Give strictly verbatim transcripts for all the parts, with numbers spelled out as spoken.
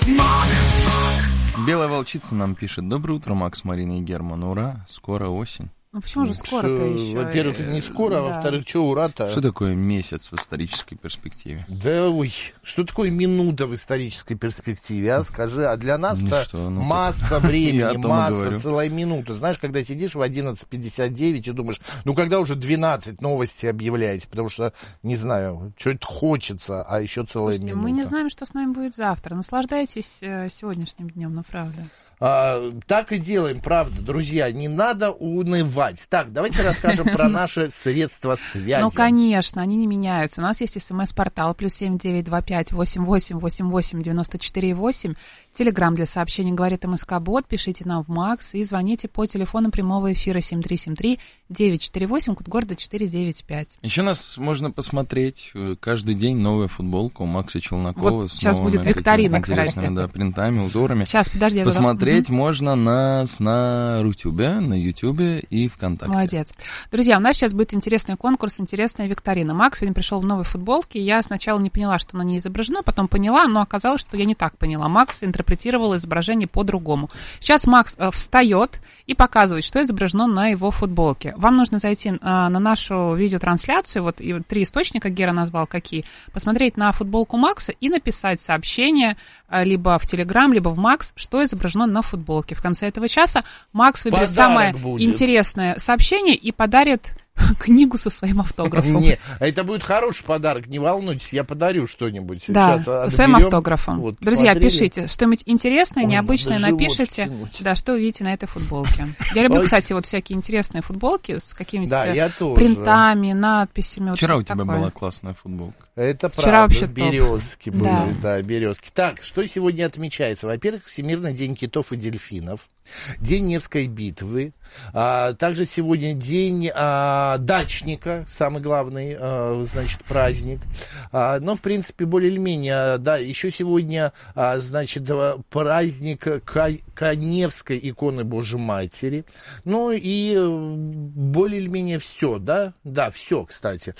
Белая волчица нам пишет: доброе утро, Макс, Марина и Герман. Ура, скоро осень. Ну почему же скоро-то еще? Во-первых, не скоро, а да. во-вторых, что ура-то? Что такое месяц в исторической перспективе? Да ой, что такое минута в исторической перспективе, а? Скажи, а для нас-то ну, ну, масса времени, масса, говорю. целая минута. Знаешь, когда сидишь в одиннадцать пятьдесят девять и думаешь, ну когда уже двенадцать новости объявляете, потому что, не знаю, что-то хочется, а еще целая Слушайте, минута. мы не знаем, что с нами будет завтра. Наслаждайтесь э, сегодняшним днем, ну правда. А, так и делаем, правда, друзья, не надо унывать. Так, давайте расскажем про наши средства связи. Ну, конечно, они не меняются. У нас есть смс-портал плюс семь девять два пять восемь восемь восемь восемь девяносто четыре восемь. Телеграм для сообщений говорит МСК-бот. Пишите нам в Макс и звоните по телефону прямого эфира семь три семь три девять четыре восемь, код города четыре девять пять. Еще нас можно посмотреть каждый день. Новая футболка у Макса Челнокова. Вот сейчас будет викторина, кстати. Да, принтами, узорами. Сейчас, подожди. Я посмотреть угу. можно нас на Рутюбе, на Ютубе и ВКонтакте. Молодец. Друзья, у нас сейчас будет интересный конкурс, интересная викторина. Макс сегодня пришел в новой футболке. Я сначала не поняла, что на ней изображено, потом поняла, но оказалось, что я не так поняла. Макс интерпретировал изображение по-другому. Сейчас Макс э, встает и показывает, что изображено на его футболке. Вам нужно зайти э, на нашу видеотрансляцию, вот и три источника Гера назвал какие, посмотреть на футболку Макса и написать сообщение э, либо в Телеграм, либо в Макс, что изображено на футболке. В конце этого часа Макс выберет Подарок самое будет. интересное сообщение и подарит книгу со своим автографом. Не, это будет хороший подарок, не волнуйтесь, я подарю что-нибудь. Да, Сейчас со отберем. своим автографом. Вот, друзья, смотрели? пишите что-нибудь интересное, Ой, необычное, надо живот напишите, втянуть. да, что увидите на этой футболке. Я люблю, Ой. кстати, вот всякие интересные футболки с какими-то Да, я тоже. принтами, надписями. Вот Вчера у что-то тебя такое. была классная футболка. Это Вчера правда, вообще березки топ. были, Да. да, березки. Так, что сегодня отмечается? Во-первых, Всемирный день китов и дельфинов, День Невской битвы, а, также сегодня день а, дачника, самый главный, а, значит, праздник. А, но, в принципе, более или менее, да, еще сегодня, а, значит, праздник Каневской иконы Божьей Матери. Ну и более или менее все, да? Да, все, кстати.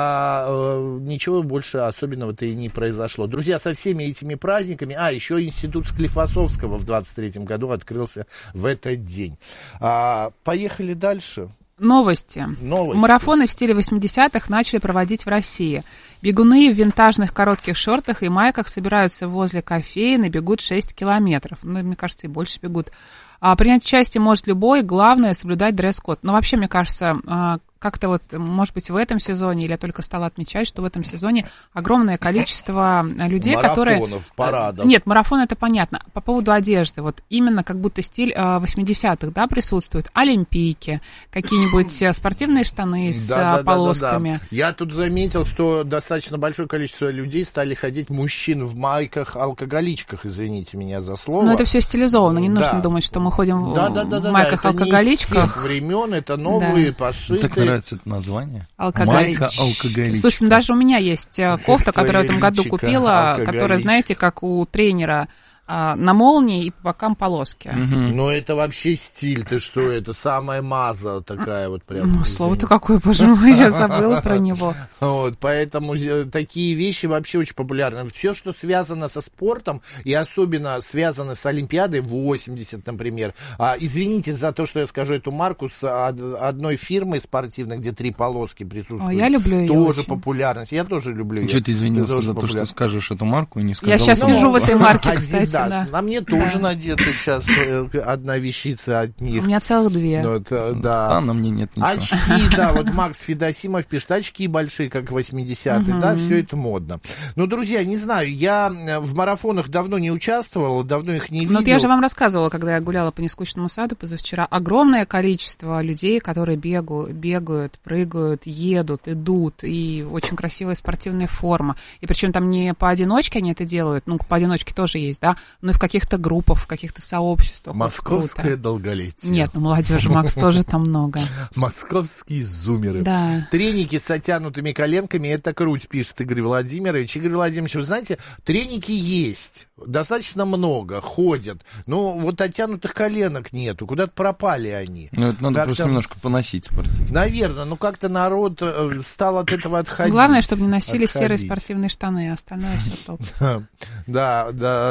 А, ничего больше особенного-то и не произошло. Друзья, со всеми этими праздниками... А, еще институт Склифосовского в двадцать третьем году открылся в этот день. А, поехали дальше. Новости. Новости. Марафоны в стиле восьмидесятых начали проводить в России. Бегуны в винтажных коротких шортах и майках собираются возле кофеин и бегут шесть километров. Ну, мне кажется, и больше бегут. А принять участие может любой, главное соблюдать дресс-код. Но вообще, мне кажется, как-то вот, может быть, в этом сезоне, или я только стала отмечать, что в этом сезоне огромное количество людей, Марафонов, которые... Марафонов, парадов. Нет, марафон это понятно. По поводу одежды, вот именно как будто стиль восьмидесятых, да, присутствует. Олимпийки, какие-нибудь спортивные штаны с да, да, полосками. Да, да, да. Я тут заметил, что достаточно большое количество людей стали ходить, мужчин в майках-алкоголичках, извините меня за слово. Но это все стилизовано, не нужно да. думать, что мы ходим да, да, да, в майках-алкоголичках. Это не из тех времен, это новые, да. пошитые. Так нравится это название. Алкоголичка. Майка алкоголичка. Слушайте, ну даже у меня есть кофта, которую я в этом году купила, которая, знаете, как у тренера, на молнии и по бокам полоски. Угу. Ну, это вообще стиль, ты что, это самая маза такая вот прям. Ну, слово-то какое, боже мой, я забыла про него. Вот, поэтому такие вещи вообще очень популярны. Все, что связано со спортом, и особенно связано с Олимпиадой восемьдесят, например. А, извините за то, что я скажу эту марку с одной фирмой спортивной, где три полоски присутствуют. О, я люблю ее Тоже очень. популярность. Я тоже люблю ее. Что ты извинился за то, что скажешь эту марку и не сказал? Я сейчас ну, сижу в этой марке, кстати. Да. На мне тоже да. надета сейчас одна вещица от них. У меня целых две. Вот, да. А на мне нет ничего. Очки, да, вот Макс Федосимов пишет, очки большие, как восьмидесятые, uh-huh. да, все это модно. Ну, друзья, не знаю, я в марафонах давно не участвовал, давно их не видел. Ну, вот я же вам рассказывала, когда я гуляла по Нескучному саду позавчера, огромное количество людей, которые бегают, бегают, прыгают, едут, идут, и очень красивая спортивная форма. И причем там не поодиночке они это делают, ну, поодиночке тоже есть, да, но и в каких-то группах, в каких-то сообществах. Московское долголетие. Нет, ну молодежи, Макс, тоже там много. Московские зумеры. Да. Треники с оттянутыми коленками, это круть, пишет Игорь Владимирович. Игорь Владимирович, вы знаете, треники есть, достаточно много, ходят, но вот оттянутых коленок нету, куда-то пропали они. Ну, это надо как-то... просто немножко поносить спортивно. Наверное, ну как-то народ стал от этого отходить. Главное, чтобы не носили отходить. серые спортивные штаны, а остальное все топ. Да, да, так,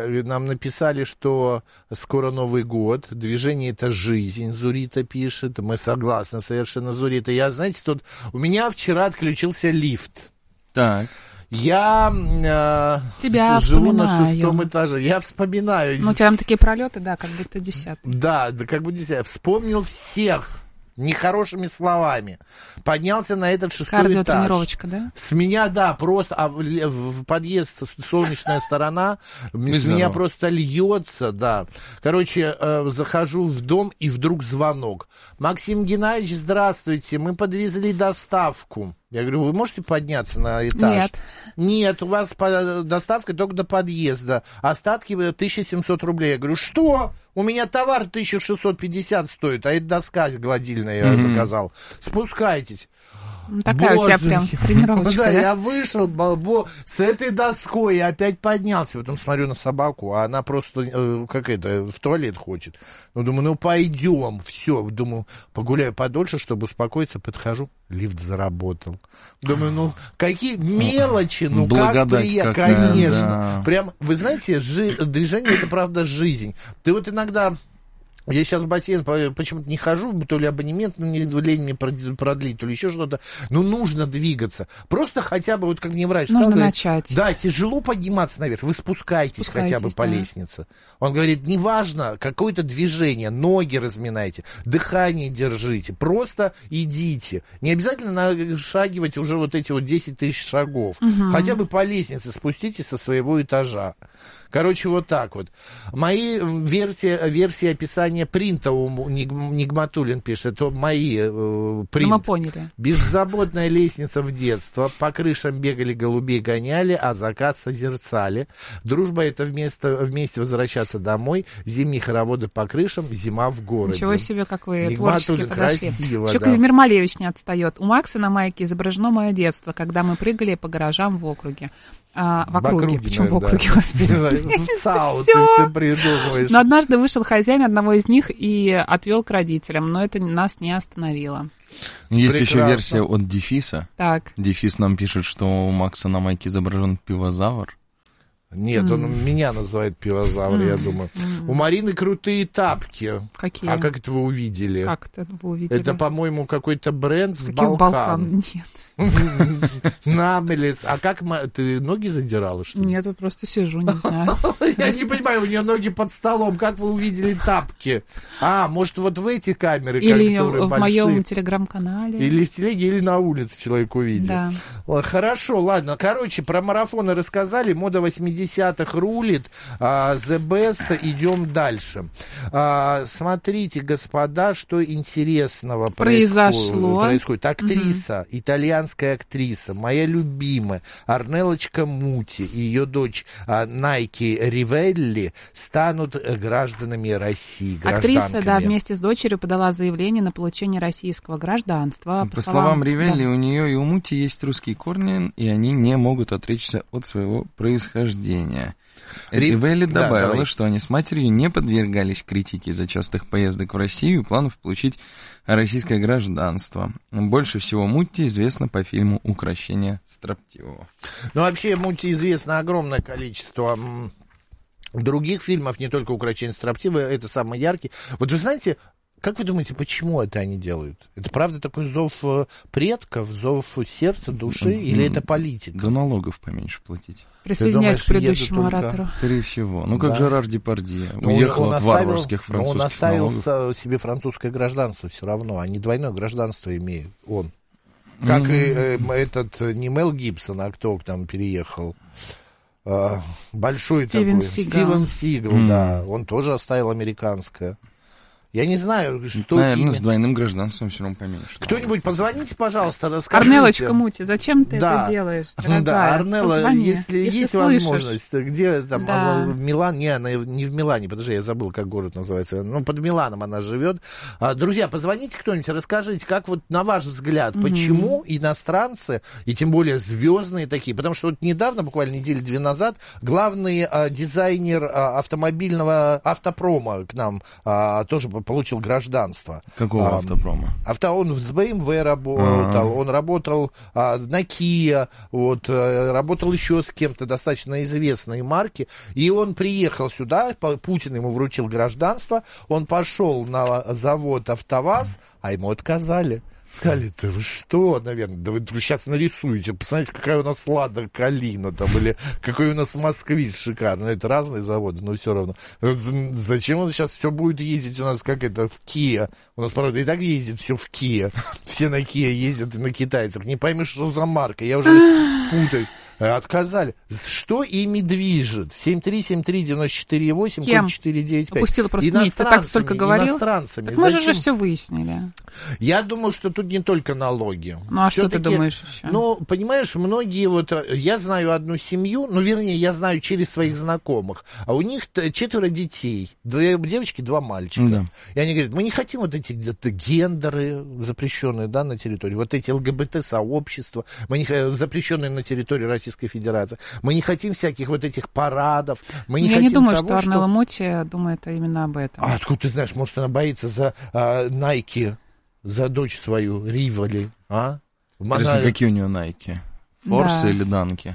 нам написали, что скоро Новый год, движение — это жизнь, Зурита пишет, мы согласны совершенно, Зурита. Я, знаете, тут у меня вчера отключился лифт. Так. Я э, Тебя живу вспоминаю. на шестом этаже. Я вспоминаю. Ну, у тебя там такие пролеты, да, как будто десятый. Да, да, как бы десятый. Вспомнил всех нехорошими словами. Поднялся на этот шестой этаж. Кардиотренировочка, да? С меня, да, просто, а в, в подъезд солнечная сторона, с меня просто льется, да. Короче, э, захожу в дом, и вдруг звонок. Максим Геннадьевич, здравствуйте, мы подвезли доставку. Я говорю, вы можете подняться на этаж? Нет. Нет, у вас по, доставка только до подъезда. Остатки тысяча семьсот рублей. Я говорю, что? У меня товар тысяча шестьсот пятьдесят стоит, а это доска гладильная mm-hmm. я заказал. Спускайтесь. Такая Боже, у тебя прям тренировочка, да, да? Я вышел бо, с этой доской и опять поднялся. Потом смотрю на собаку, а она просто, э, как это, в туалет хочет. Ну, думаю, ну, пойдем, все. Думаю, погуляю подольше, чтобы успокоиться. Подхожу, лифт заработал. Думаю, ну, какие мелочи, ну, как приятно, конечно. Да. Прям, вы знаете, жи- движение — это, правда, жизнь. Ты вот иногда... Я сейчас в бассейн почему-то не хожу, то ли абонемент не лень мне продлить, то ли еще что-то. Но нужно двигаться. Просто хотя бы, вот как мне врач нужно сказал, начать. Говорит, да, тяжело подниматься наверх, вы спускайтесь, спускайтесь хотя бы по да. лестнице. Он говорит, неважно, какое-то движение, ноги разминайте, дыхание держите, просто идите. Не обязательно нашагивать уже вот эти вот десять тысяч шагов. Угу. Хотя бы по лестнице спуститесь со своего этажа. Короче, вот так вот. Мои версии, версии описания принта у Нигматуллин пишет, это мои э, принт. Ну, мы поняли. Беззаботная лестница в детство, по крышам бегали, голубей гоняли, а закат созерцали. Дружба — это вместо, вместе возвращаться домой, зимние хороводы по крышам, зима в городе. Ничего себе, как вы творчески подошли. Красиво, еще да. Казимир Малевич не отстает. У Макса на майке изображено мое детство, когда мы прыгали по гаражам в округе. А, в округе, округе, почему наверное, в округе, да. господи? В ЦАУ ты все придумываешь. Но однажды вышел хозяин одного из них и отвел к родителям, но это нас не остановило. Есть Прекрасно. еще версия от Дефиса. Так. Дефис нам пишет, что у Макса на майке изображен пивозавр. Нет, mm. он меня называет пивозавр, mm. я думаю. Mm. У Марины крутые тапки. Какие? А как это вы увидели? Как это вы увидели? Это, по-моему, какой-то бренд с Балкан. Балкан. Нет. Намелес. А как ты ноги задирала, что ли? Нет, тут просто сижу, не знаю. Я не понимаю, у нее ноги под столом. Как вы увидели тапки? А, может, вот в эти камеры, или которые в большие? моем телеграм-канале. Или в телеге, или на улице человек увидел. Да. Хорошо, ладно. Короче, про марафоны рассказали. Мода восьмидесятых рулит. Uh, the best. Идем дальше. Uh, смотрите, господа, что интересного произошло. происходит. Актриса, угу. итальянская актриса, моя любимая, Арнеллочка Мути и ее дочь uh, Найки Ривелли станут гражданами России, гражданками. Актриса, да, вместе с дочерью подала заявление на получение российского гражданства. По, По словам, словам Ривелли, да. у нее и у Мути есть русские корни, и они не могут отречься от своего происхождения. Ривелли добавила, да, что они с матерью не подвергались критике из-за частых поездок в Россию и планов получить российское гражданство. Больше всего Мутти известна по фильму «Укрощение строптивого». Ну, вообще, Мутти известно огромное количество других фильмов, не только «Укрощение строптивого», это самый яркий. Вот вы знаете... Как вы думаете, почему это они делают? Это правда такой зов предков, зов сердца, души, mm-hmm. или это политика? Да налогов поменьше платить. Присоединяюсь к предыдущему оратору. Скорее всего. Ну, как да. Жерар Депардье. Но уехал он от оставил, варварских французских но он оставил налогов. себе французское гражданство все равно. Они двойное гражданство имеют, он. Как mm-hmm. и э, этот, не Мел Гибсон, а кто к нам переехал? Э, большой Стивен такой. Сигал. Стивен Сигал, mm-hmm. да. Он тоже оставил американское. Я не знаю, что... Наверное, именно... с двойным гражданством все равно поменьше. Кто-нибудь позвоните, пожалуйста, расскажите. Арнеллочка Мути, зачем ты да. это делаешь, дорогая? Да, Арнелла, Позвони, если, если есть слышишь. возможность, где там, да. в Милан, не, она не в Милане, подожди, я забыл, как город называется, ну, под Миланом она живет. Друзья, позвоните кто-нибудь, расскажите, как вот, на ваш взгляд, mm-hmm. почему иностранцы, и тем более звездные такие, потому что вот недавно, буквально недели две назад, главный а, дизайнер а, автомобильного автопрома к нам а, тоже получил гражданство. Какого а, автопрома? Авто, он с бэ эм вэ работал, А-а-а. он работал а, на Kia, вот, а, работал еще с кем-то достаточно известной марки, и он приехал сюда, Путин ему вручил гражданство, он пошел на завод АвтоВАЗ, а ему отказали. Сказали, да вы что, наверное, да вы сейчас нарисуете, посмотрите, какая у нас Лада Калина там, или какой у нас Москвич шикарный. Это разные заводы, но все равно. Зачем он сейчас все будет ездить у нас, как это, в Kia? У нас, правда, и так ездит все в Kia. Все на Kia ездят и на китайцах. Не поймешь, что за марка, я уже путаюсь. Отказали. Что ими движет? семь три семь три девять четыре восемь, код четыре девять пять. Опустила просто нить. Ты так столько говорил. Иностранцами. Так мы же уже все выяснили. Я думаю, что тут не только налоги. Ну, а Все-таки, что ты думаешь еще? Ну, понимаешь, многие вот... Я знаю одну семью, ну, вернее, я знаю через своих знакомых, а у них четверо детей. Две девочки, два мальчика. Да. И они говорят, мы не хотим вот эти где-то гендеры запрещенные, да, на территории, вот эти ЛГБТ-сообщества, мы не запрещенные на территории Российской Федерации. Мы не хотим всяких вот этих парадов. Мы не Я хотим не думаю, того, что Орнелла Мути думает именно об этом. А откуда ты знаешь? Может, она боится за а, Nike, за дочь свою, Риволи, а? Интересно, она... какие у нее Nike? Форсы да. или Данки?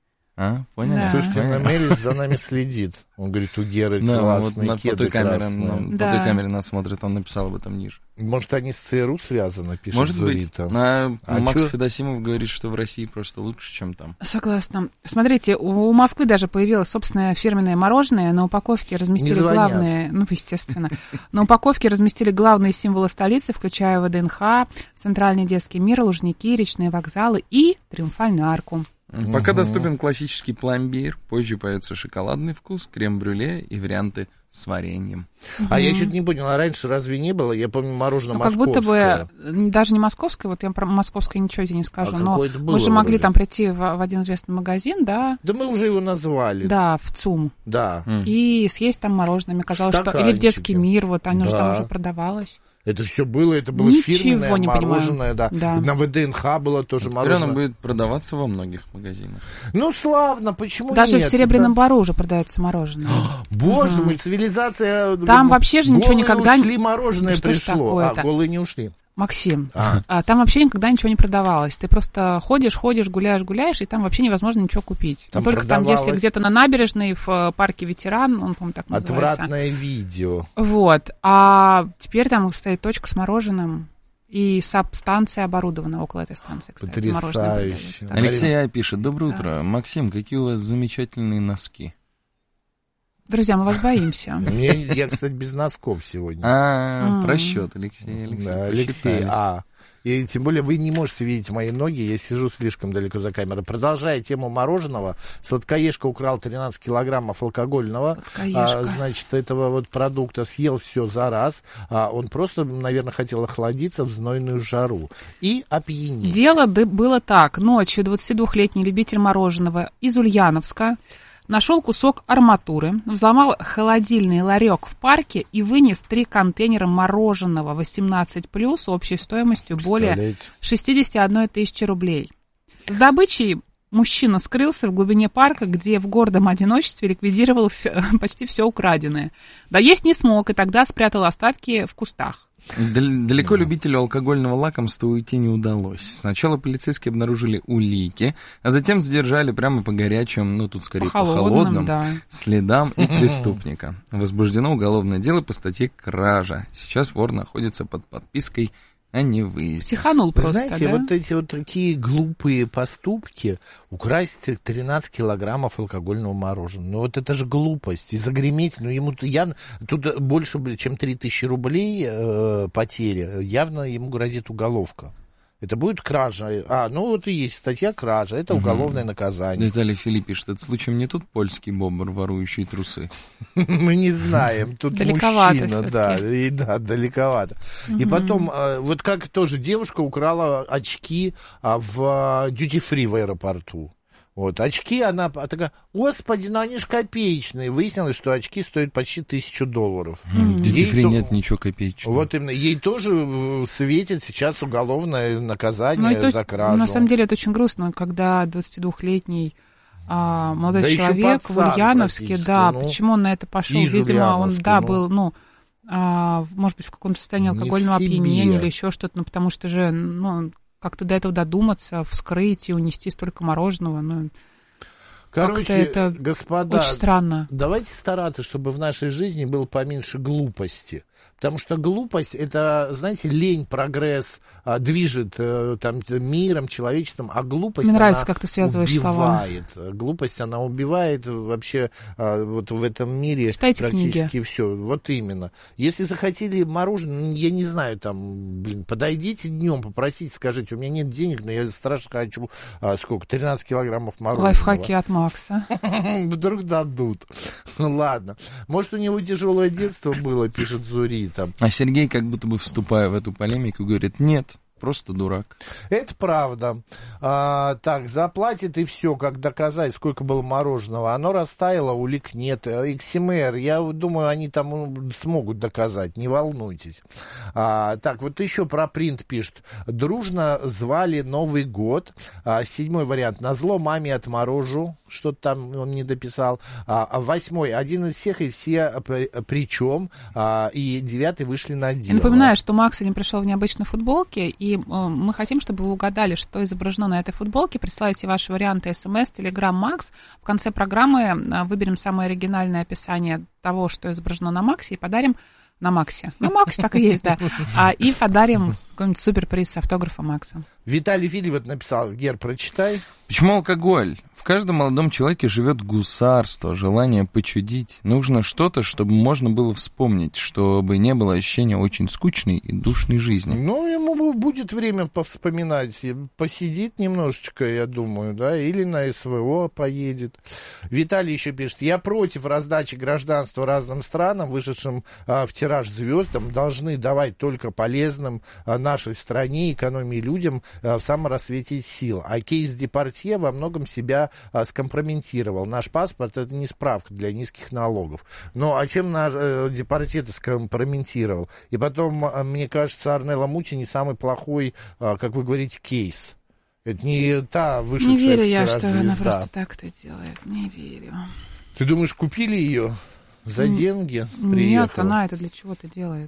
А? Поняли? Да. Слушайте, Намелис за нами следит. Он говорит, у Геры да, классные вот кеды красные. На, да. По той камере нас смотрит, он написал об этом ниже. Может, они с ЦРУ связаны, пишет Может Зурита. быть. А, а Макс чё? Федосимов говорит, что в России просто лучше, чем там. Согласна. Смотрите, у Москвы даже появилось собственное фирменное мороженое. На упаковке разместили главные... Ну, естественно. На упаковке разместили главные символы столицы, включая ВДНХ, Центральный детский мир, Лужники, речные вокзалы и Триумфальную арку. Пока угу. доступен классический пломбир, позже появится шоколадный вкус, крем-брюле и варианты с вареньем. Угу. А я что-то не понял, а раньше разве не было? Я помню, мороженое ну, московское. Как будто бы, даже не московское, вот я про московское ничего тебе не скажу, а но мы было, же могли вроде. там прийти в, в один известный магазин, да? Да мы уже его назвали. Да, в ЦУМ. Да. И съесть там мороженое. Мне казалось, что... Или в детский мир, вот оно да. же там уже продавалось. Это все было, это было Ничего фирменное не мороженое, да. да. На ВДНХ было тоже вот мороженое. Оно будет продаваться во многих магазинах. Ну, славно, почему Даже нет? Даже в Серебряном да? Бару уже продается мороженое. Боже угу. мой, цивилизация... Там вообще же ничего никогда... ушли, мороженое да пришло, а голые не ушли. Максим, а. А, там вообще никогда ничего не продавалось. Ты просто ходишь, ходишь, гуляешь, гуляешь, и там вообще невозможно ничего купить. Там только там, если где-то на набережной, в парке Ветеран, он, по-моему, так называется. Отвратное видео. Вот. А теперь там стоит точка с мороженым. И саб-станция оборудована около этой станции, кстати. Потрясающе. Алексей А. пишет. Доброе да. утро. Максим, какие у вас замечательные носки? Друзья, мы вас боимся. Я, кстати, без носков сегодня. А, просчет, Алексей. Алексей, а. И тем более вы не можете видеть мои ноги, я сижу слишком далеко за камерой. Продолжая тему мороженого, сладкоежка украл тринадцать килограммов алкогольного, а, значит, этого вот продукта, съел все за раз. А, он просто, наверное, хотел охладиться в знойную жару и опьянить. Дело было так. Ночью двадцатидвухлетний любитель мороженого из Ульяновска нашел кусок арматуры, взломал холодильный ларек в парке и вынес три контейнера мороженого восемнадцать плюс общей стоимостью более шестьдесят одна тысяча рублей. С добычей мужчина скрылся в глубине парка, где в гордом одиночестве ликвидировал почти все украденное. Доесть не смог и тогда спрятал остатки в кустах. Далеко любителю алкогольного лакомства уйти не удалось. Сначала полицейские обнаружили улики, а затем задержали прямо по горячим, ну тут скорее по, по холодным да. следам и преступника. Возбуждено уголовное дело по статье «Кража». Сейчас вор находится под подпиской о невыезде. Психанул Вы просто, знаете, да? вот эти вот такие глупые поступки, украсть тринадцать килограммов алкогольного мороженого, ну вот это же глупость, и загреметь, ну ему явно, тут больше, чем три тысячи рублей э, потери, явно ему грозит уголовка. Это будет кража. А, ну вот и есть статья «Кража». Это угу. уголовное наказание. Виталий Филипп пишет, это случаем не тут польский бобр, ворующий трусы? Мы не знаем. Тут мужчина, да, и да, далековато. И потом, вот как тоже девушка украла очки в дьюти-фри в аэропорту. Вот, очки, она такая, господи, ну они ж копеечные. Выяснилось, что очки стоят почти тысячу долларов. Mm-hmm. Дьюти-фри нет ничего копеечного. Вот именно, ей тоже светит сейчас уголовное наказание это, за кражу. На самом деле это очень грустно, когда двадцатидвухлетний а, молодой да человек в Ульяновске, да, ну, почему он на это пошел? Видимо, он, да, ну. был, ну, а, может быть, в каком-то состоянии алкогольного опьянения или еще что-то, ну, потому что же, ну, как-то до этого додуматься, вскрыть и унести столько мороженого, ну... Короче, это господа, очень странно. Давайте стараться, чтобы в нашей жизни было поменьше глупости. Потому что глупость, это, знаете, лень, прогресс а, движет а, там, миром, человечеством, а глупость, Мне нравится, она как ты связываешь убивает. слова. Глупость, она убивает вообще а, вот в этом мире. Читайте практически книги. все. Вот именно. Если захотели мороженое, я не знаю, там, блин, подойдите днем, попросите, скажите, у меня нет денег, но я страшно хочу, а, сколько, тринадцать килограммов мороженого. Лайфхаки от Макса. Вдруг дадут. Ну ладно. Может, у него тяжелое детство было, пишет Зури. Там. А Сергей, как будто бы вступая в эту полемику, говорит, нет, просто дурак. Это правда. А, так, заплатит и все, как доказать, сколько было мороженого. Оно растаяло, улик нет. икс эм эр, я думаю, они там смогут доказать, не волнуйтесь. А, так, вот еще про принт пишет. Дружно звали Новый год. А, седьмой вариант. Назло маме отморожу. Что-то там он не дописал. А, восьмой. Один из всех и все причем. А, и девятый вышли на дело. Я напоминаю, что Макс сегодня пришел в необычной футболке, и мы хотим, чтобы вы угадали, что изображено на этой футболке. Присылайте ваши варианты смс, телеграм, Макс. В конце программы выберем самое оригинальное описание того, что изображено на Максе, и подарим на Максе. На Максе так и есть, да. А, и подарим какой-нибудь суперприз с автографа Макса. Виталий Филиппов написал. Гер, прочитай. Почему алкоголь? В каждом молодом человеке живет гусарство, желание почудить. Нужно что-то, чтобы можно было вспомнить, чтобы не было ощущения очень скучной и душной жизни. Ну, ему будет время повспоминать. Посидит немножечко, я думаю, да, или на эс вэ о поедет. Виталий еще пишет. Я против раздачи гражданства разным странам, вышедшим а, в тираж звездам. Должны давать только полезным а, нашей стране, экономии, людям а, в самом рассвете сил. А кейс Департье во многом себя а, скомпрометировал. Наш паспорт — это не справка для низких налогов. Ну, а чем наш э, Департье скомпрометировал? И потом, а, мне кажется, Орнелло Муччи не самый плохой, а, как вы говорите, кейс. Это не та вышедшая в тираж звезда. Не верю я, что она просто так это делает. Не верю. Ты думаешь, купили ее за Н- деньги? Нет, Приехала? она это для чего-то делает.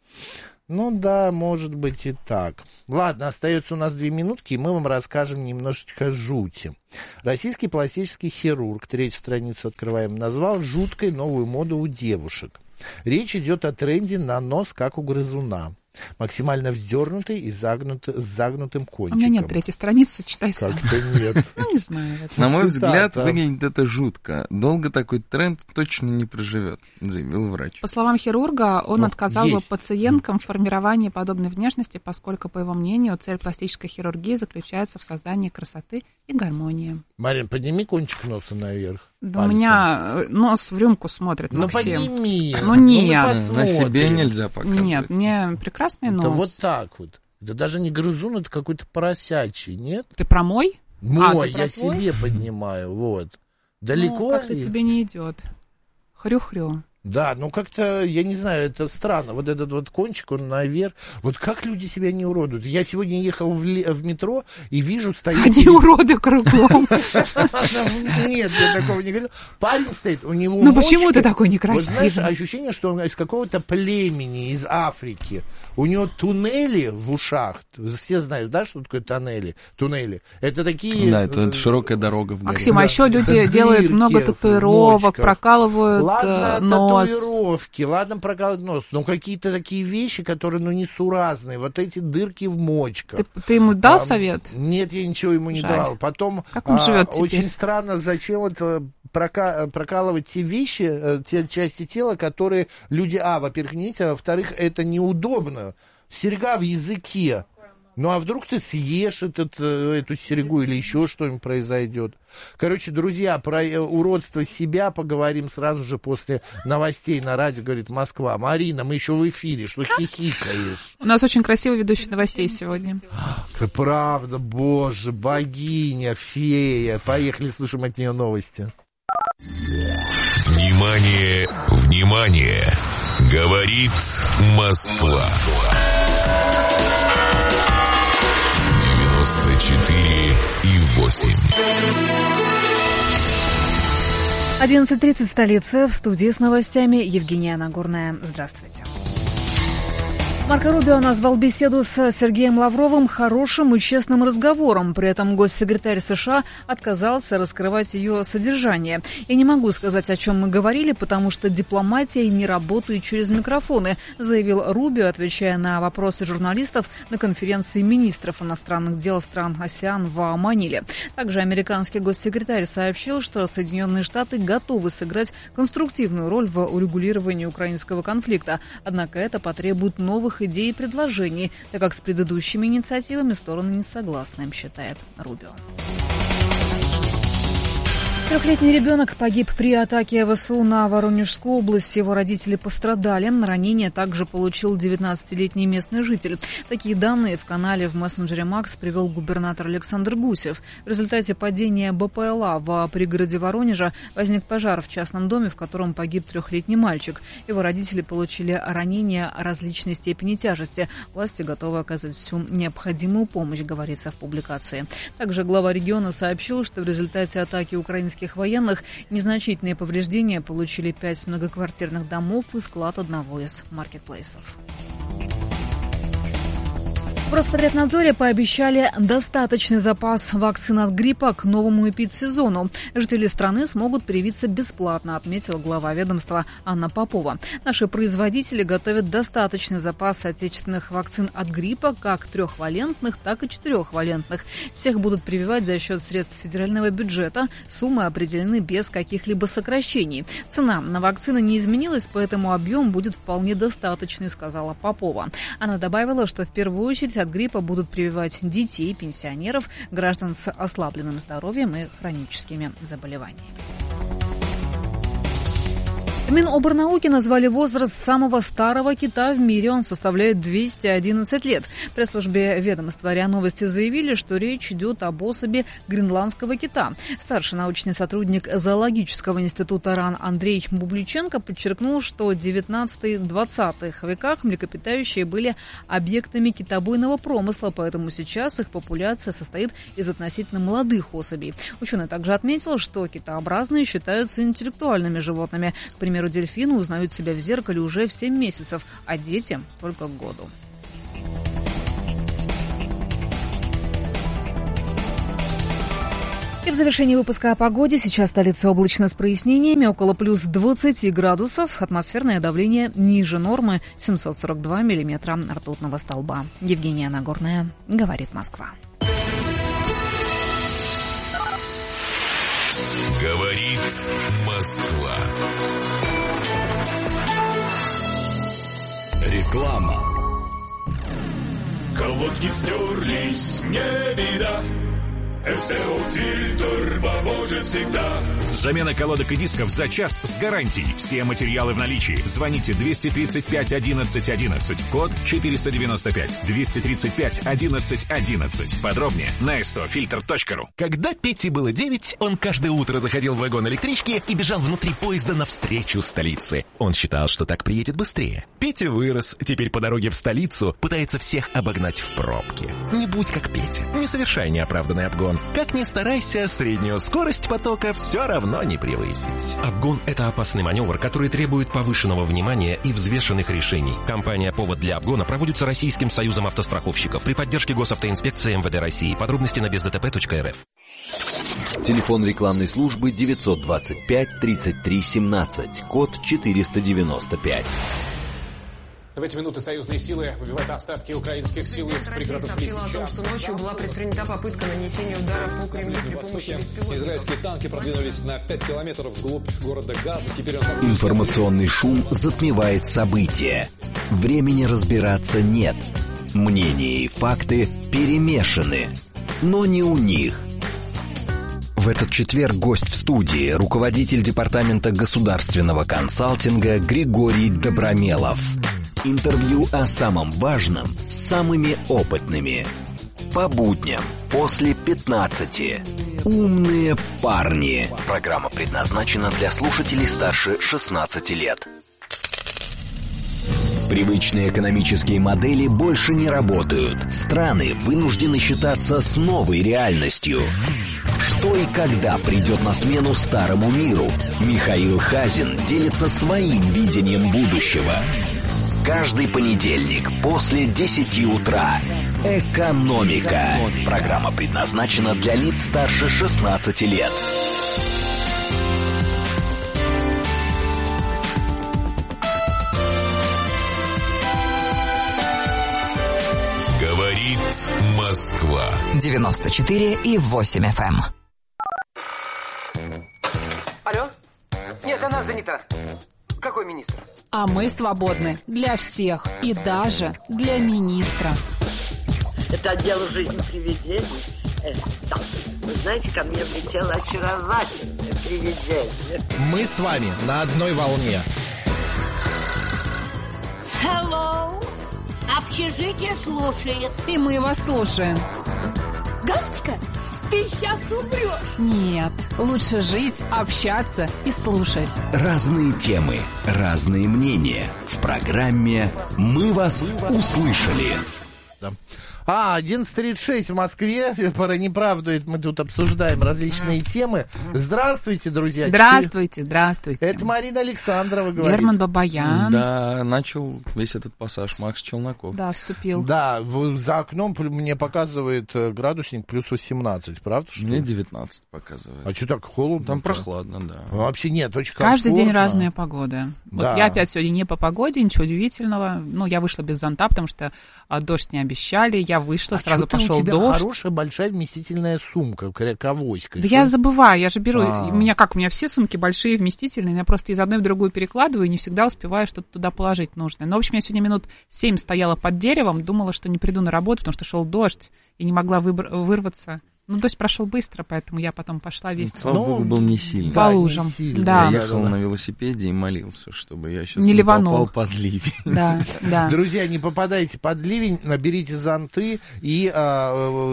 Ну да, может быть и так. Ладно, остается у нас две минутки, и мы вам расскажем немножечко жути. Российский пластический хирург, третью страницу открываем, назвал жуткой новую моду у девушек. Речь идет о тренде на нос, как у грызуна. Максимально вздернутый и загнут, с загнутым кончиком. У меня нет третьей страницы, читай сам. Как-то нет. Ну, не знаю. На мой взгляд, выглядит это жутко. Долго такой тренд точно не проживет, заявил врач. По словам хирурга, он Ну, отказал бы есть. пациенткам в формировании подобной внешности, поскольку, по его мнению, цель пластической хирургии заключается в создании красоты и гармонии. Марин, подними кончик носа наверх. Да у пальцем. меня нос в рюмку смотрит, Ну Максим. подними. Ну, нет. мы На посмотрим. себе нельзя показывать. Нет, мне прекрасный нос. Это вот так вот. Это даже не грызун, это какой-то поросячий, нет? Ты про мой? Мой, ты про я твой? себе поднимаю, вот. Далеко? Ну, как-то ли? тебе не идет. Хрю-хрю. Да, ну как-то, я не знаю, это странно. Вот этот вот кончик, он наверх. Вот как люди себя не уродуют? Я сегодня ехал в, ли- в метро и вижу, стоит... Одни уроды кругом. Нет, я такого не говорил. Парень стоит, у него Ну почему мочка. ты такой Вот некрасивый? знаешь, ощущение, что он из какого-то племени, из Африки. У него туннели в ушах. Все знают, да, что такое туннели? Туннели. Это такие... Да, это широкая дорога в горе. Максим, а еще люди Дырки делают много в татуировок, мочках. прокалывают Ладно, э, нос. татуировки, ладно, прокалывать нос, но какие-то такие вещи, которые, ну, несуразные. Вот эти дырки в мочках. Ты, ты ему дал А, совет? Нет, я ничего ему не Жаль. давал. Потом Как он а, живет теперь? очень странно, зачем вот э, прока- прокалывать те вещи, э, те части тела, которые люди, а, во-первых, не видят, а во-вторых, это неудобно. Серьга в языке. Ну, а вдруг ты съешь этот, э, эту серьгу или еще что-нибудь произойдет? Короче, друзья, про э, уродство себя поговорим сразу же после новостей на радио, говорит Москва. Марина, мы еще в эфире, что хихикаешь? У нас очень красивый ведущий новостей сегодня. Правда, боже, богиня, фея. Поехали, слушаем от нее новости. Внимание, внимание! Говорит Москва. девяносто четыре и восемь. одиннадцать тридцать, столица, в студии с новостями Евгения Нагорная. Здравствуйте. Марко Рубио назвал беседу с Сергеем Лавровым хорошим и честным разговором. При этом госсекретарь США отказался раскрывать ее содержание. «Я не могу сказать, о чем мы говорили, потому что дипломатия не работает через микрофоны», заявил Рубио, отвечая на вопросы журналистов на конференции министров иностранных дел стран АСЕАН в Маниле. Также американский госсекретарь сообщил, что Соединенные Штаты готовы сыграть конструктивную роль в урегулировании украинского конфликта. Однако это потребует новых идей и предложений, так как с предыдущими инициативами стороны не согласны, считает Рубио. Трехлетний ребенок погиб при атаке ВСУ на Воронежскую область. Его родители пострадали. Ранение также получил девятнадцатилетний местный житель. Такие данные в канале в мессенджере Макс привел губернатор Александр Гусев. В результате падения БПЛА в пригороде Воронежа возник пожар в частном доме, в котором погиб трехлетний мальчик. Его родители получили ранения различной степени тяжести. Власти готовы оказать всю необходимую помощь, говорится в публикации. Также глава региона сообщил, что в результате атаки украинских военных незначительные повреждения получили пять многоквартирных домов и склад одного из маркетплейсов. В Роспотребнадзоре пообещали достаточный запас вакцин от гриппа к новому эпидсезону. Жители страны смогут привиться бесплатно, отметила глава ведомства Анна Попова. Наши производители готовят достаточный запас отечественных вакцин от гриппа, как трехвалентных, так и четырехвалентных. Всех будут прививать за счет средств федерального бюджета. Суммы определены без каких-либо сокращений. Цена на вакцины не изменилась, поэтому объем будет вполне достаточный, сказала Попова. Она добавила, что в первую очередь от гриппа будут прививать детей, пенсионеров, граждан с ослабленным здоровьем и хроническими заболеваниями. В Миноборнауки назвали возраст самого старого кита в мире. Он составляет двести одиннадцать лет. В пресс-службе ведомства РИА Новости заявили, что речь идет об особи гренландского кита. Старший научный сотрудник зоологического института РАН Андрей Бубличенко подчеркнул, что в девятнадцатом-двадцатых веках млекопитающие были объектами китобойного промысла, поэтому сейчас их популяция состоит из относительно молодых особей. Ученый также отметил, что китообразные считаются интеллектуальными животными. К примеру, дельфины узнают себя в зеркале уже в семь месяцев, а дети только к году. И в завершении выпуска о погоде. Сейчас столица облачно с прояснениями, около плюс двадцати градусов. Атмосферное давление ниже нормы, семьсот сорок два миллиметра ртутного столба. Евгения Нагорная, говорит Москва. Говорит Москва. Реклама. Колодки стерлись, не беда. СТО-фильтр поможет всегда. Замена колодок и дисков за час с гарантией. Все материалы в наличии. Звоните двести тридцать пять одиннадцать одиннадцать. Код четыреста девяносто пять. двести тридцать пять одиннадцать одиннадцать. Подробнее на эс тэ о фильтр точка ру. Когда Пете было девять, он каждое утро заходил в вагон электрички и бежал внутри поезда навстречу столице. Он считал, что так приедет быстрее. Петя вырос. Теперь по дороге в столицу пытается всех обогнать в пробке. Не будь как Петя. Не совершай неоправданный обгон. Как ни старайся, среднюю скорость потока все равно не превысить. Обгон – это опасный маневр, который требует повышенного внимания и взвешенных решений. Компания «Повод для обгона» проводится Российским союзом автостраховщиков при поддержке Госавтоинспекции эм вэ дэ России. Подробности на без дэ тэ пэ точка эр эф. Телефон рекламной службы девятьсот двадцать пять тридцать три семнадцать, код четыреста девяносто пять. В эти минуты союзные силы выбивают остатки украинских сил из пригородов Лисичанска. Россия сообщила о том, что ночью была предпринята попытка нанесения удара по Кремлю при помощи беспилотников. Израильские танки продвинулись на пять километров вглубь города Газа. Теперь он... Информационный шум затмевает события. Времени разбираться нет. Мнения и факты перемешаны. Но не у них. В этот четверг гость в студии, руководитель департамента государственного консалтинга Григорий Добромелов. Интервью о самом важном с самыми опытными. По будням после пятнадцати. Умные парни. Программа предназначена для слушателей старше шестнадцати лет. Привычные экономические модели больше не работают. Страны вынуждены считаться с новой реальностью. Что и когда придет на смену старому миру? Михаил Хазин делится своим видением будущего. Каждый понедельник после десяти утра. «Экономика». Программа предназначена для лиц старше шестнадцати лет. Говорит Москва. девяносто четыре и восемь эф эм. Алло? Нет, она занята. Какой министр? А мы свободны для всех и даже для министра. Это дело жизни привидений. Э, да. Вы знаете, ко мне влетело очаровательное привидение. Мы с вами на одной волне. Hello. Общежитие слушает. И мы вас слушаем. Галочка, ты сейчас умрешь. Нет, лучше жить, общаться и слушать. Разные темы, разные мнения. В программе «Мы вас услышали». А, одиннадцать тридцать шесть в Москве. Пора неправду, мы тут обсуждаем различные темы. Здравствуйте, друзья. Здравствуйте, здравствуйте. Это Марина Александрова говорит. Герман Бабаян. Да, начал весь этот пассаж Макс Челноков. Да, вступил. Да, в, за окном мне показывает градусник плюс восемнадцать, правда? Что? Мне девятнадцать показывает. А что так холодно? Там прохладно, да. Вообще нет, очень комфортно. Каждый день разная погода. Да. Вот я опять сегодня не по погоде, ничего удивительного. Ну, я вышла без зонта, потому что а, дождь не обещали. Я вышла, а сразу пошел у тебя дождь. Хорошая большая вместительная сумка, кряковоська. Да я забываю, я же беру, А-а-а. у меня как, у меня все сумки большие, вместительные, я просто из одной в другую перекладываю и не всегда успеваю что-то туда положить нужное. Но, в общем, я сегодня минут семь стояла под деревом, думала, что не приду на работу, потому что шел дождь, и не могла выбр- вырваться. Ну, дождь прошел быстро, поэтому я потом пошла весь... Слава богу, был не сильный. По лужам. Да. Я ехал на велосипеде и молился, чтобы я сейчас не, не ливанул. попал под ливень. Да, да. Друзья, не попадайте под ливень, наберите зонты и а,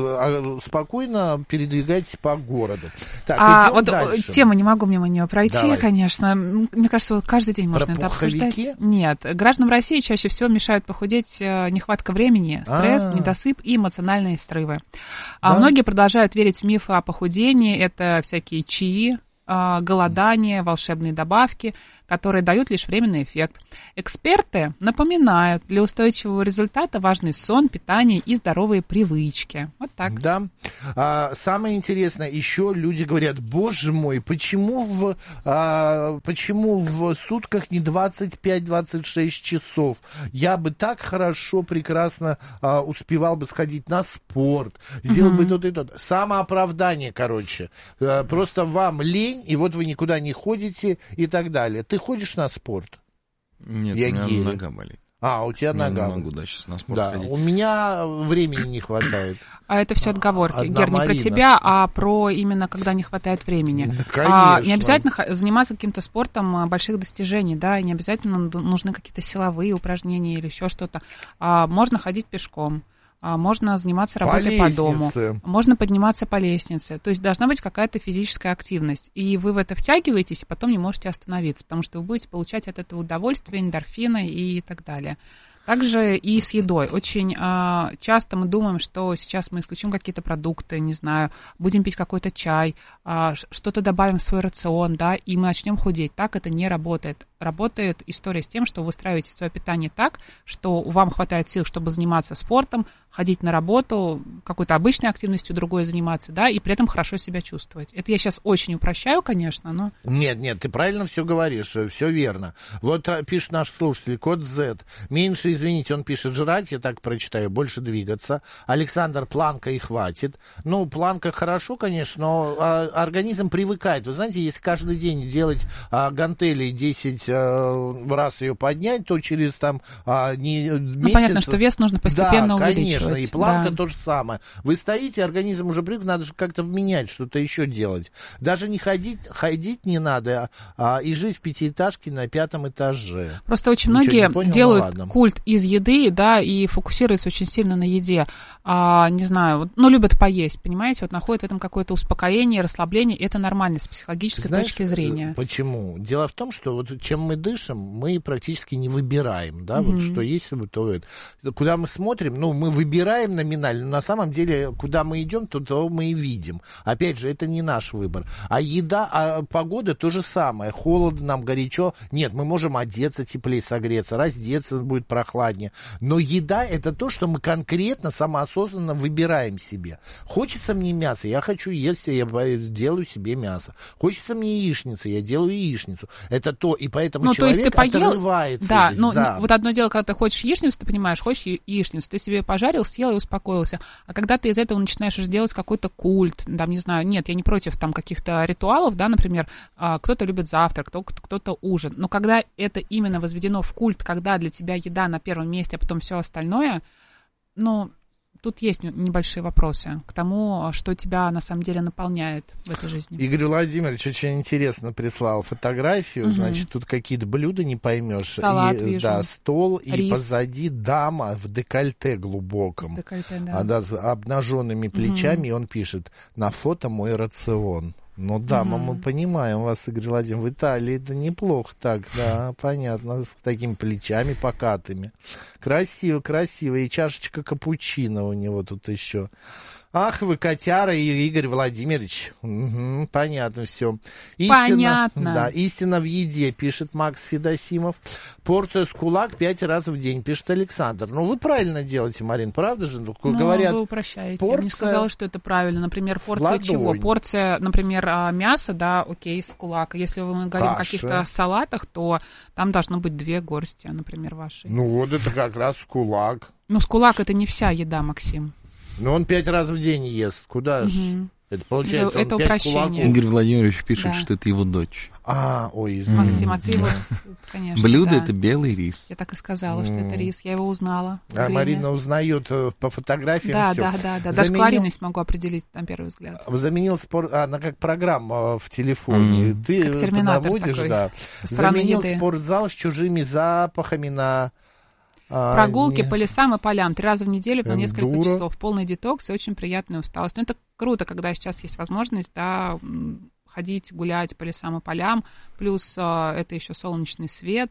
а, спокойно передвигайтесь по городу. Так, а, идем вот дальше. Тему не могу мимо нее пройти, Давай. Конечно. Мне кажется, вот каждый день можно Про это пуховики? обсуждать. Нет. Гражданам России чаще всего мешают похудеть нехватка времени, стресс, А-а-а. недосып и эмоциональные срывы. Да? А многие продолжают верить в мифы о похудении. Это всякие чаи, голодание, волшебные добавки, которые дают лишь временный эффект. Эксперты напоминают, для устойчивого результата важны сон, питание и здоровые привычки. Вот так. Да. А, самое интересное, еще люди говорят, боже мой, почему в, а, почему в сутках не двадцать пять - двадцать шесть часов? Я бы так хорошо, прекрасно а, успевал бы сходить на спорт, сделал mm-hmm. бы то-то и то-то. Самооправдание, короче. А, просто вам лень, и вот вы никуда не ходите и так далее. Ты ходишь на спорт? Нет, Я у меня гелик. нога болит. А, у тебя я нога. не могу, да, сейчас на спорт да, ходить. у меня времени не хватает. А это все отговорки. Одна Гер, не Марина. про тебя, а про именно когда не хватает времени. Да, конечно. А, не обязательно заниматься каким-то спортом больших достижений, да, и не обязательно нужны какие-то силовые упражнения или еще что-то. А, можно ходить пешком. Можно заниматься работой по, по дому, можно подниматься по лестнице. То есть должна быть какая-то физическая активность. И вы в это втягиваетесь, и потом не можете остановиться, потому что вы будете получать от этого удовольствие, эндорфины и так далее. Также и с едой. Очень э, часто мы думаем, что сейчас мы исключим какие-то продукты, не знаю, будем пить какой-то чай, э, что-то добавим в свой рацион, да, и мы начнем худеть. Так это не работает. Работает история с тем, что вы выстраиваете свое питание так, что вам хватает сил, чтобы заниматься спортом, ходить на работу, какой-то обычной активностью другой заниматься, да, и при этом хорошо себя чувствовать. Это я сейчас очень упрощаю, конечно, но... Нет, нет, ты правильно все говоришь, все верно. Вот пишет наш слушатель, код Z. Меньше, извините, он пишет, жрать, я так прочитаю, больше двигаться. Александр, планка и хватит. Ну, планка хорошо, конечно, но а, организм привыкает. Вы знаете, если каждый день делать а, гантели десять а, раз ее поднять, то через там а, не, месяц... Ну, понятно, что вес нужно постепенно да, увеличивать. Конечно, и планка да. то же самое. Вы стоите, организм уже привык, надо же как-то менять, что-то еще делать. Даже не ходить, ходить не надо, а, и жить в пятиэтажке на пятом этаже. Просто очень Ничего многие не понял, делают ну, культ из еды, да, и фокусируются очень сильно на еде. А, не знаю, вот, ну, любят поесть, понимаете, вот находят в этом какое-то успокоение, расслабление, и это нормально с психологической Знаешь, точки зрения. Почему? Дело в том, что вот чем мы дышим, мы практически не выбираем, да, Mm-hmm. вот что есть, то это. Куда мы смотрим, ну, мы выбираем номинально, но на самом деле, куда мы идем, то, то мы и видим. Опять же, это не наш выбор. А еда, а погода то же самое. Холодно нам, горячо. Нет, мы можем одеться теплее, согреться, раздеться будет прохладнее. Но еда — это то, что мы конкретно, самоосознанно выбираем себе. Хочется мне мясо, я хочу есть, я делаю себе мясо. Хочется мне яичницы, я делаю яичницу. Это то, и поэтому ну, человек то есть ты поел, отрывается да, здесь. Ну, да, вот одно дело, когда ты хочешь яичницу, ты понимаешь, хочешь яичницу, ты себе пожарил, съел и успокоился. А когда ты из этого начинаешь уже делать какой-то культ, там, не знаю, нет, я не против там каких-то ритуалов, да, например, кто-то любит завтрак, кто-то ужин, но когда это именно возведено в культ, когда для тебя еда на первом месте, а потом все остальное, ну, тут есть небольшие вопросы к тому, что тебя на самом деле наполняет в этой жизни. Игорь Владимирович очень интересно прислал фотографию, угу. Значит, тут какие-то блюда не поймешь. Салат, и, вижу. Да, стол, Рис. И позади дама в декольте глубоком. С декольте, да. Она с обнаженными плечами, угу. И он пишет: на фото мой рацион. Ну, дама, угу. Мы понимаем вас, Игорь Владимирович, в Италии это неплохо так, да, понятно, с такими плечами покатыми. Красиво, красиво, и чашечка капучино у него тут еще. Ах, вы котяра, Игорь Владимирович. Угу, понятно все. Понятно. Да, истина в еде, пишет Макс Федосимов. Порция с кулак пять раз в день, пишет Александр. Ну, вы правильно делаете, Марин, правда же? Ну, говорят, вы упрощаете. порция... Я не сказала, что это правильно. Например, порция ладонь. Чего? Порция, например, мяса, да, окей, с кулак. Если мы говорим о каких-то салатах, то там должно быть две горсти, например, вашей. Ну, вот это как раз кулак. Ну, с кулак это не вся еда, Максим. Но он пять раз в день ест. Куда ж? Угу. Это получается, это, он это пять кулаков. Игорь Владимирович пишет, да. Что это его дочь. А, ой, извините. Максим, а ты вот, конечно, блюдо да. это белый рис. Я так и сказала, что это рис. Я его узнала. А Марина узнает по фотографиям да, все. Да, да, да. Заменил... Даже кларинность могу определить на первый взгляд. Заменил спорт... А, она как программа в телефоне. Mm. Ты наводишь, такой, да. Заменил еды. Спортзал с чужими запахами на... Прогулки а, не... по лесам и полям три раза в неделю по Эндуро. несколько часов. Полный детокс и очень приятная усталость. Но это круто, когда сейчас есть возможность, да, ходить, гулять по лесам и полям. Плюс а, это еще солнечный свет,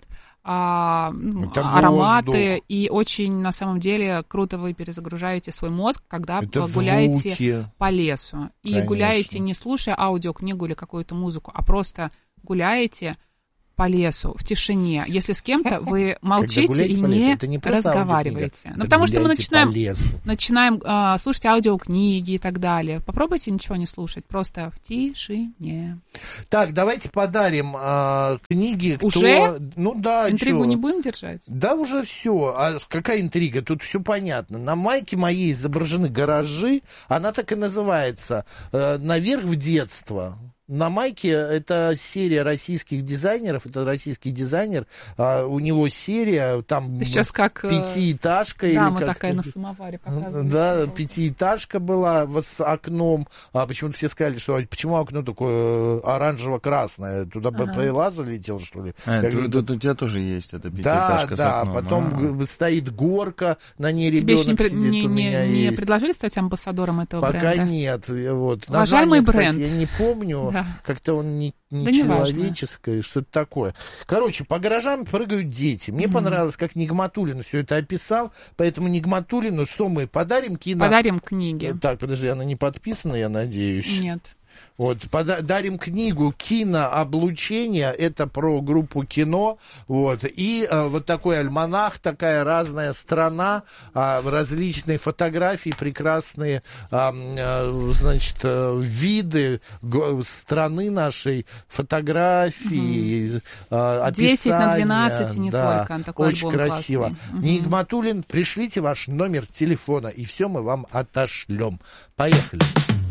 а, ароматы. Воздух. И очень, на самом деле, круто вы перезагружаете свой мозг, когда это гуляете звуки. По лесу. И Конечно. Гуляете не слушая аудиокнигу или какую-то музыку, а просто гуляете по лесу, в тишине. Если с кем-то вы молчите и не, не разговариваете. Ну, потому что мы начинаем, начинаем а, слушать аудиокниги и так далее. Попробуйте ничего не слушать, просто в тишине. Так, давайте подарим а, книги. Кто... Уже? Ну да, интригу чё? Не будем держать? Да, уже все. А какая интрига? Тут все понятно. На майке моей изображены гаражи. Она так и называется. «Наверх в детство». На майке это серия российских дизайнеров, это российский дизайнер, а, у него серия, там сейчас как пятиэтажка. Да, или мы как, такая на самоваре показываем. Да, пятиэтажка была с окном, а почему-то все сказали, что почему окно такое оранжево-красное, туда ага. БПЛА залетел, что ли? А, говорю, тут, тут у тебя тоже есть эта пятиэтажка. Да, с окном. Да, потом А-а-а. Стоит горка, на ней Тебе ребенок еще сидит, не, у меня не, есть. Не предложили стать амбассадором этого Пока бренда? Пока нет. Вот. Уважаемый Название, бренд. Кстати, я не помню. Да. Как-то он не, не да человеческое, не что-то такое. Короче, по гаражам прыгают дети. Мне mm-hmm. понравилось, как Нигматуллин все это описал. Поэтому Нигматуллину что мы подарим? Кино... Подарим книги. Так, подожди, она не подписана, я надеюсь. Нет. Вот, подарим книгу «Кинооблучение», это про группу кино, вот, и а, вот такой альманах, такая разная страна, а, различные фотографии, прекрасные, а, а, значит, виды го, страны нашей, фотографии, угу. а, описания. десять на двенадцать и не да, только, такой очень альбом красиво. Угу. Нигматуллин, пришлите ваш номер телефона, и все мы вам отошлем. Поехали.